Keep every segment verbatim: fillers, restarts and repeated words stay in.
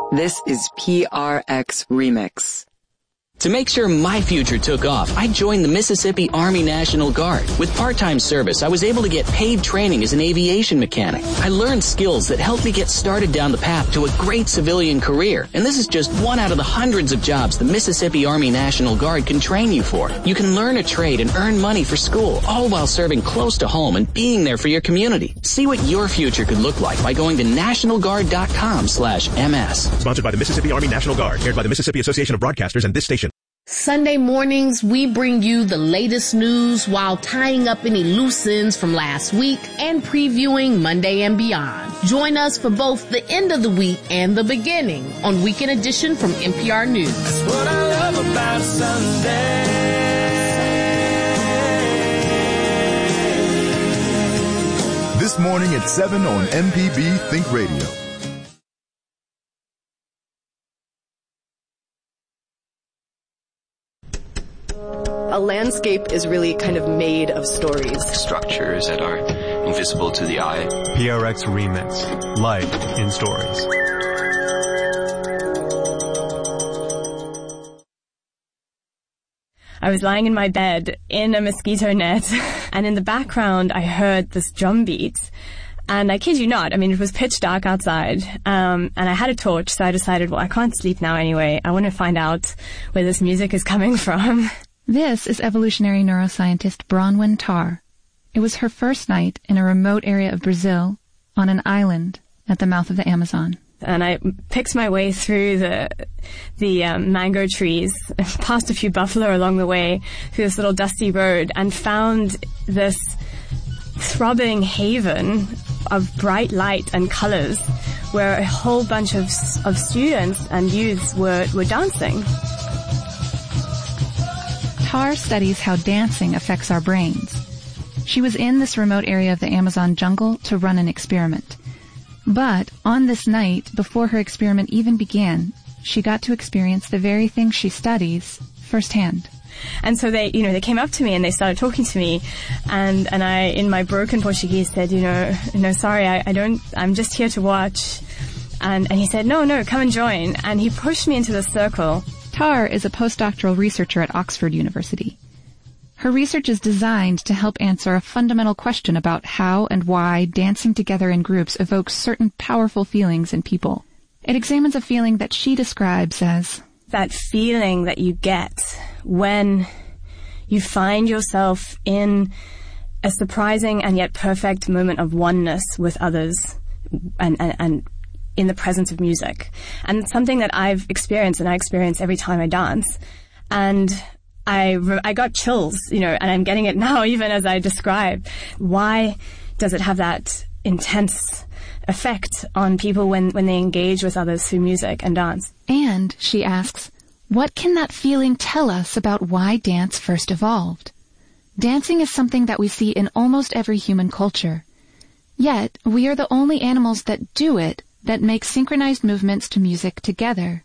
This is P R X Remix. To make sure my future took off, I joined the Mississippi Army National Guard. With part-time service, I was able to get paid training as an aviation mechanic. I learned skills that helped me get started down the path to a great civilian career. And this is just one out of the hundreds of jobs the Mississippi Army National Guard can train you for. You can learn a trade and earn money for school, all while serving close to home and being there for your community. See what your future could look like by going to national guard dot com slash M S. Sponsored by the Mississippi Army National Guard, aired by the Mississippi Association of Broadcasters and this station. Sunday mornings, we bring you the latest news while tying up any loose ends from last week and previewing Monday and beyond. Join us for both the end of the week and the beginning on Weekend Edition from N P R News. That's what I love about Sunday. This morning at seven on M P B Think Radio. A landscape is really kind of made of stories. Structures that are invisible to the eye. P R X Remix. Life in Stories. I was lying in my bed in a mosquito net, and in the background I heard this drum beat. And I kid you not, I mean, it was pitch dark outside, um, and I had a torch, so I decided, well, I can't sleep now anyway. I want to find out where this music is coming from. This is evolutionary neuroscientist Bronwyn Tarr. It was her first night in a remote area of Brazil on an island at the mouth of the Amazon. And I picked my way through the the um, mango trees, past a few buffalo along the way, through this little dusty road, and found this throbbing haven of bright light and colors where a whole bunch of of students and youths were, were dancing. Tarr studies how dancing affects our brains. She was in this remote area of the Amazon jungle to run an experiment. But on this night, before her experiment even began, she got to experience the very thing she studies firsthand. And so they, you know, they came up to me and they started talking to me, and, and I, in my broken Portuguese, said, you know, you know, sorry, I, I don't, I'm just here to watch. And, and he said, no, no, come and join. And he pushed me into the circle. Tarr is a postdoctoral researcher at Oxford University. Her research is designed to help answer a fundamental question about how and why dancing together in groups evokes certain powerful feelings in people. It examines a feeling that she describes as that feeling that you get when you find yourself in a surprising and yet perfect moment of oneness with others and, and, and in the presence of music. And it's something that I've experienced and I experience every time I dance. And I, I got chills, you know, and I'm getting it now even as I describe. Why does it have that intense effect on people when, when they engage with others through music and dance? And, she asks, what can that feeling tell us about why dance first evolved? Dancing is something that we see in almost every human culture. Yet, we are the only animals that do it, that make synchronized movements to music together.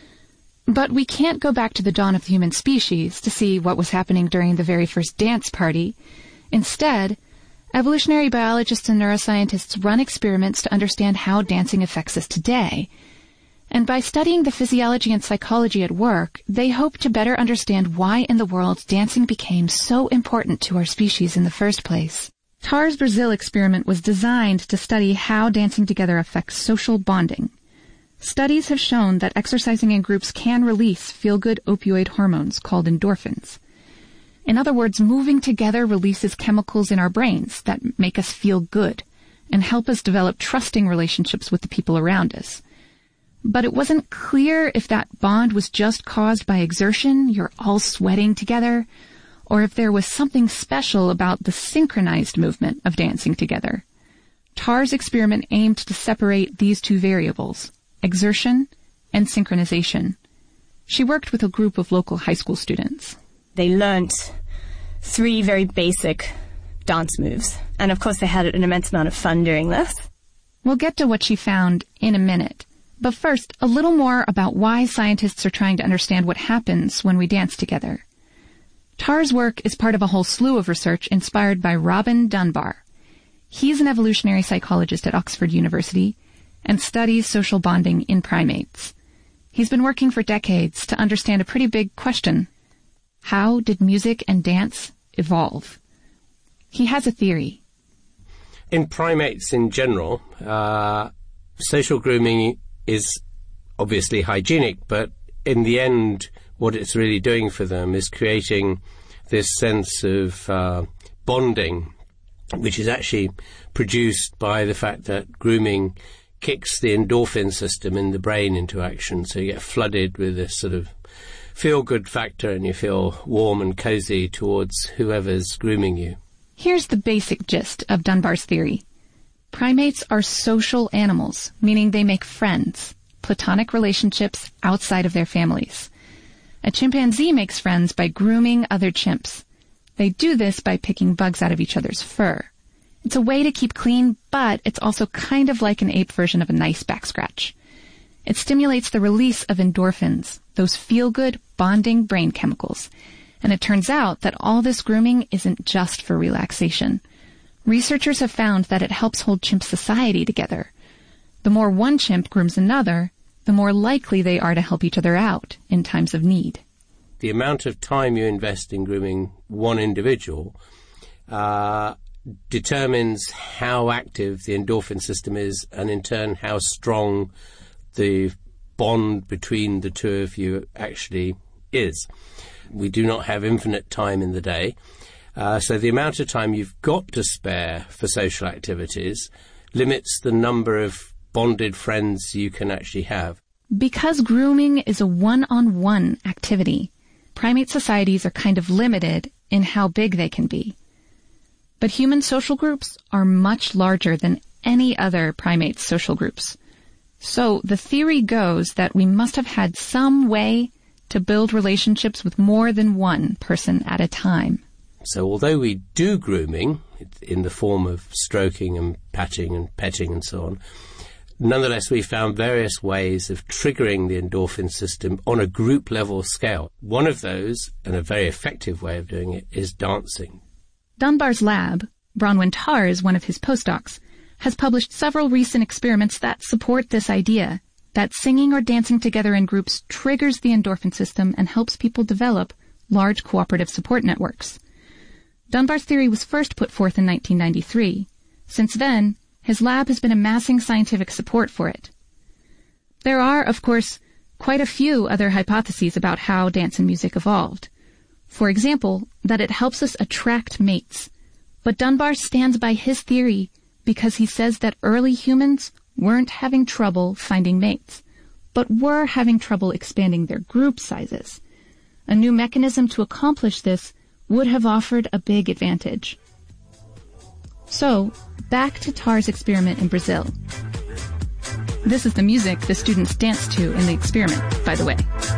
But we can't go back to the dawn of the human species to see what was happening during the very first dance party. Instead, evolutionary biologists and neuroscientists run experiments to understand how dancing affects us today. And by studying the physiology and psychology at work, they hope to better understand why in the world dancing became so important to our species in the first place. Tarr's Brazil experiment was designed to study how dancing together affects social bonding. Studies have shown that exercising in groups can release feel-good opioid hormones called endorphins. In other words, moving together releases chemicals in our brains that make us feel good and help us develop trusting relationships with the people around us. But it wasn't clear if that bond was just caused by exertion, you're all sweating together, or if there was something special about the synchronized movement of dancing together. Tarr's experiment aimed to separate these two variables, exertion and synchronization. She worked with a group of local high school students. They learnt three very basic dance moves, and of course they had an immense amount of fun doing this. We'll get to what she found in a minute, but first, a little more about why scientists are trying to understand what happens when we dance together. Tarr's work is part of a whole slew of research inspired by Robin Dunbar. He's an evolutionary psychologist at Oxford University, and studies social bonding in primates. He's been working for decades to understand a pretty big question. How did music and dance evolve? He has a theory. In primates in general, uh, social grooming is obviously hygienic, but in the end, what it's really doing for them is creating this sense of uh, bonding, which is actually produced by the fact that grooming kicks the endorphin system in the brain into action. So you get flooded with this sort of feel-good factor and you feel warm and cozy towards whoever's grooming you. Here's the basic gist of Dunbar's theory. Primates are social animals, meaning they make friends, platonic relationships outside of their families. A chimpanzee makes friends by grooming other chimps. They do this by picking bugs out of each other's fur. It's a way to keep clean, but it's also kind of like an ape version of a nice back scratch. It stimulates the release of endorphins, those feel-good, bonding brain chemicals. And it turns out that all this grooming isn't just for relaxation. Researchers have found that it helps hold chimp society together. The more one chimp grooms another, the more likely they are to help each other out in times of need. The amount of time you invest in grooming one individual uh, determines how active the endorphin system is, and in turn how strong the bond between the two of you actually is. We do not have infinite time in the day, uh, so the amount of time you've got to spare for social activities limits the number of bonded friends you can actually have. Because grooming is a one-on-one activity, primate societies are kind of limited in how big they can be. But human social groups are much larger than any other primate social groups. So the theory goes that we must have had some way to build relationships with more than one person at a time. So although we do grooming in the form of stroking and patting and petting and so on, nonetheless we found various ways of triggering the endorphin system on a group level scale. One of those, and a very effective way of doing it, is dancing. Dunbar's lab, Bronwyn Tarr is one of his postdocs, has published several recent experiments that support this idea, that singing or dancing together in groups triggers the endorphin system and helps people develop large cooperative support networks. Dunbar's theory was first put forth in nineteen ninety-three. Since then, his lab has been amassing scientific support for it. There are, of course, quite a few other hypotheses about how dance and music evolved. For example, that it helps us attract mates. But Dunbar stands by his theory because he says that early humans weren't having trouble finding mates, but were having trouble expanding their group sizes. A new mechanism to accomplish this would have offered a big advantage. So, back to Tarr's experiment in Brazil. This is the music the students danced to in the experiment, by the way.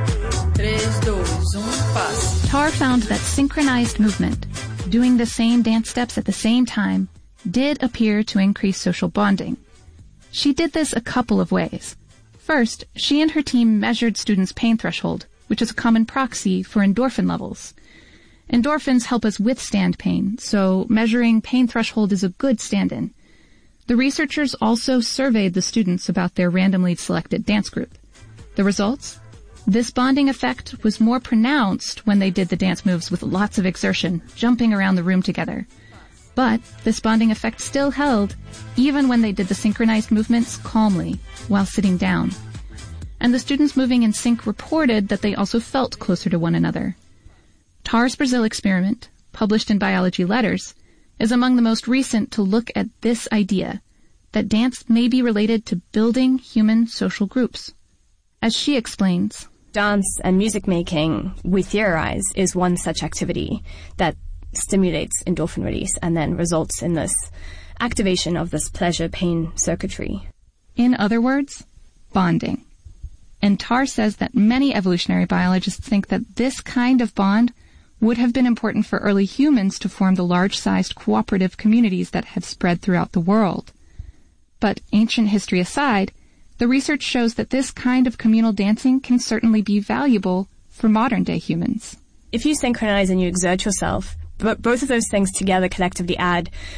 Tarr found that synchronized movement, doing the same dance steps at the same time, did appear to increase social bonding. She did this a couple of ways. First, she and her team measured students' pain threshold, which is a common proxy for endorphin levels. Endorphins help us withstand pain, so measuring pain threshold is a good stand-in. The researchers also surveyed the students about their randomly selected dance group. The results? This bonding effect was more pronounced when they did the dance moves with lots of exertion, jumping around the room together. But this bonding effect still held, even when they did the synchronized movements calmly, while sitting down. And the students moving in sync reported that they also felt closer to one another. Tarr's Brazil experiment, published in Biology Letters, is among the most recent to look at this idea, that dance may be related to building human social groups. As she explains, dance and music making, we theorize, is one such activity that stimulates endorphin release and then results in this activation of this pleasure-pain circuitry. In other words, bonding. And Tarr says that many evolutionary biologists think that this kind of bond would have been important for early humans to form the large-sized cooperative communities that have spread throughout the world. But ancient history aside, the research shows that this kind of communal dancing can certainly be valuable for modern-day humans. If you synchronize and you exert yourself, but both of those things together collectively add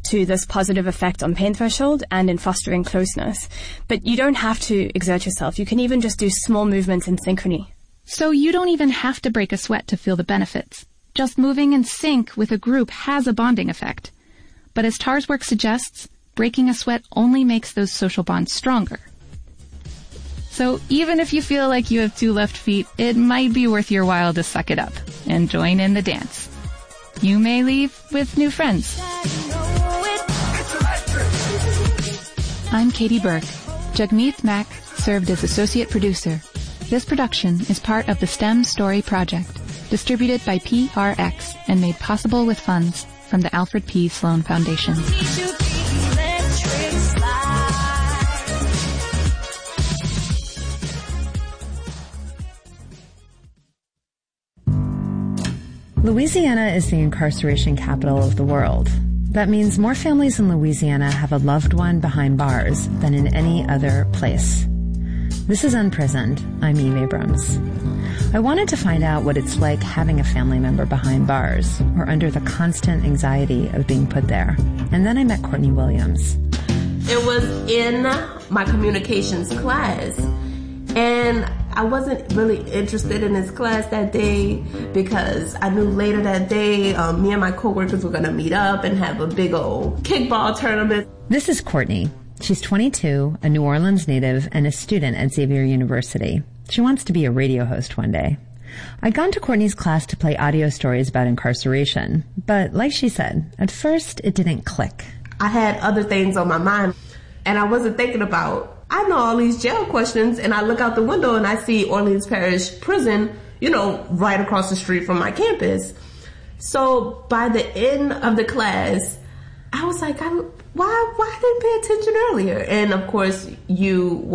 to this positive effect on pain threshold and in fostering closeness. But you don't have to exert yourself. You can even just do small movements in synchrony. So you don't even have to break a sweat to feel the benefits. Just moving in sync with a group has a bonding effect. But as Tar's work suggests, breaking a sweat only makes those social bonds stronger. So even if you feel like you have two left feet, it might be worth your while to suck it up and join in the dance. You may leave with new friends. I'm Katie Burke. Jagmeet Mack served as associate producer. This production is part of the STEM Story Project, distributed by P R X and made possible with funds from the Alfred P. Sloan Foundation. Louisiana is the incarceration capital of the world. That means more families in Louisiana have a loved one behind bars than in any other place. This is Unprisoned. I'm Eve Abrams. I wanted to find out what it's like having a family member behind bars or under the constant anxiety of being put there. And then I met Courtney Williams. It was in my communications class, and I wasn't really interested in this class that day because I knew later that day um, me and my coworkers were going to meet up and have a big old kickball tournament. This is Courtney. She's twenty-two, a New Orleans native, and a student at Xavier University. She wants to be a radio host one day. I'd gone to Courtney's class to play audio stories about incarceration, but like she said, at first it didn't click. I had other things on my mind, and I wasn't thinking about I know all these jail questions, and I look out the window and I see Orleans Parish Prison, you know, right across the street from my campus. So by the end of the class, I was like, I, why, why didn't I pay attention earlier? And of course, you